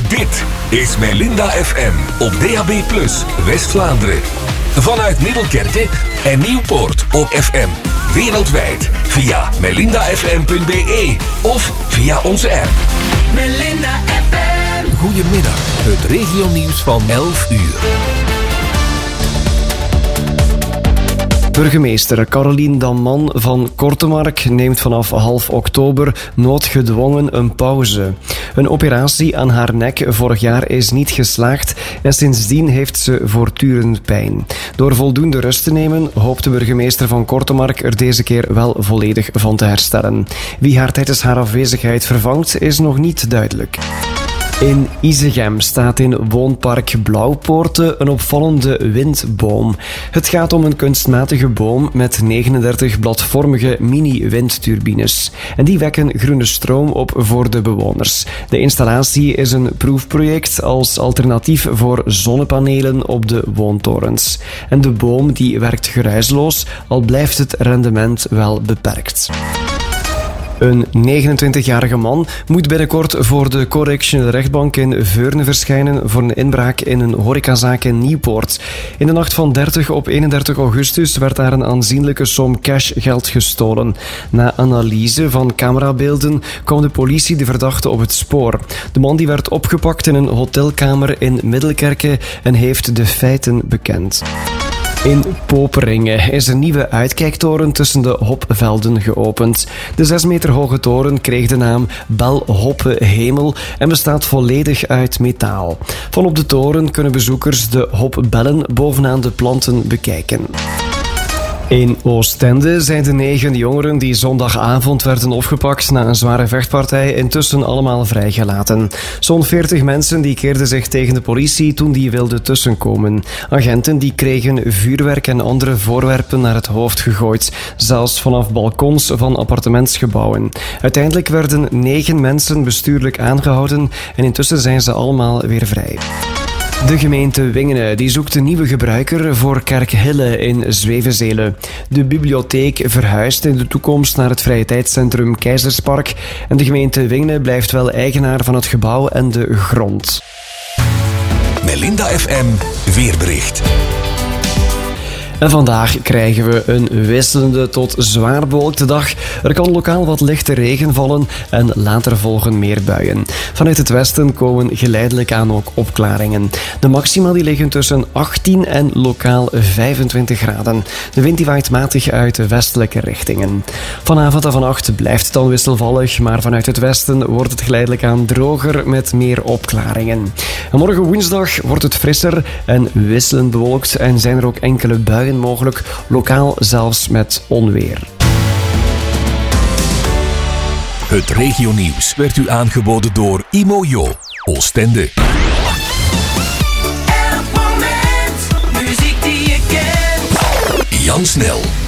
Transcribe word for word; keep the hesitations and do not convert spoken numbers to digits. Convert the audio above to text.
Dit is Melinda F M op D A B plus, West-Vlaanderen. Vanuit Middelkerke en Nieuwpoort op F M. Wereldwijd via melinda f m punt b e of via onze app. Melinda F M. Goedemiddag, het regionieuws van elf uur. Burgemeester Carolien Damman van Kortemark neemt vanaf half oktober noodgedwongen een pauze. Een operatie aan haar nek vorig jaar is niet geslaagd en sindsdien heeft ze voortdurend pijn. Door voldoende rust te nemen hoopt de burgemeester van Kortemark er deze keer wel volledig van te herstellen. Wie haar tijdens haar afwezigheid vervangt is nog niet duidelijk. In Isegem staat in woonpark Blauwpoorten een opvallende windboom. Het gaat om een kunstmatige boom met negenendertig bladvormige mini-windturbines. En die wekken groene stroom op voor de bewoners. De installatie is een proefproject als alternatief voor zonnepanelen op de woontorens. En de boom die werkt geruisloos, al blijft het rendement wel beperkt. Een negenentwintigjarige man moet binnenkort voor de correctionele rechtbank in Veurne verschijnen voor een inbraak in een horecazaak in Nieuwpoort. In de nacht van dertig op eenendertig augustus werd daar een aanzienlijke som cashgeld gestolen. Na analyse van camerabeelden kwam de politie de verdachte op het spoor. De man die werd opgepakt in een hotelkamer in Middelkerke en heeft de feiten bekend. In Poperingen is een nieuwe uitkijktoren tussen de Hopvelden geopend. De zes meter hoge toren kreeg de naam Bel Hoppe Hemel en bestaat volledig uit metaal. Van op de toren kunnen bezoekers de hopbellen bovenaan de planten bekijken. In Oostende zijn de negen jongeren die zondagavond werden opgepakt na een zware vechtpartij intussen allemaal vrijgelaten. Zo'n veertig mensen die keerden zich tegen de politie toen die wilden tussenkomen. Agenten die kregen vuurwerk en andere voorwerpen naar het hoofd gegooid, zelfs vanaf balkons van appartementsgebouwen. Uiteindelijk werden negen mensen bestuurlijk aangehouden en intussen zijn ze allemaal weer vrij. De gemeente Wingene die zoekt een nieuwe gebruiker voor Kerkhille in Zwevenzelen. De bibliotheek verhuist in de toekomst naar het vrije tijdscentrum Keizerspark en de gemeente Wingene blijft wel eigenaar van het gebouw en de grond. Melinda F M weerbericht. En vandaag krijgen we een wisselende tot zwaar bewolkte dag. Er kan lokaal wat lichte regen vallen en later volgen meer buien. Vanuit het westen komen geleidelijk aan ook opklaringen. De maxima die liggen tussen achttien en lokaal vijfentwintig graden. De wind die waait matig uit de westelijke richtingen. Vanavond en vannacht blijft het dan wisselvallig, maar vanuit het westen wordt het geleidelijk aan droger met meer opklaringen. En morgen woensdag wordt het frisser en wisselend bewolkt en zijn er ook enkele buien mogelijk, lokaal zelfs met onweer. Het regionieuws werd u aangeboden door Imojo, Oostende. Elk moment, muziek die je kent. Jan Snel.